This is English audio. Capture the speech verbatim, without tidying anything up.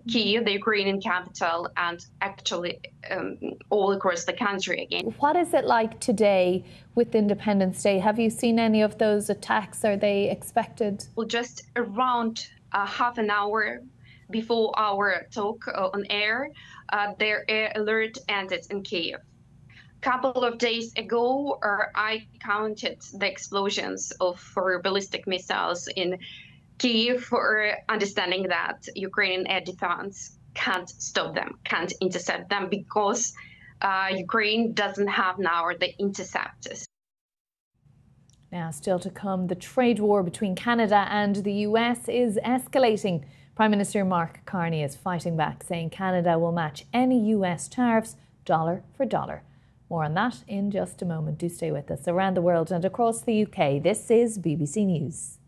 Kyiv, the Ukrainian capital, and actually um, all across the country again. What is it like today with Independence Day? Have you seen any of those attacks? Are they expected? Well, just around uh, half an hour before our talk uh, on air, uh, their air alert ended in Kyiv. Couple of days ago, uh, I counted the explosions of ballistic missiles in Kyiv for understanding that Ukrainian air defense can't stop them, can't intercept them, because uh, Ukraine doesn't have now the interceptors. Now, still to come, the trade war between Canada and the U S is escalating. Prime Minister Mark Carney is fighting back, saying Canada will match any U S tariffs dollar for dollar. More on that in just a moment. Do stay with us. Around the world and across the U K, this is B B C News.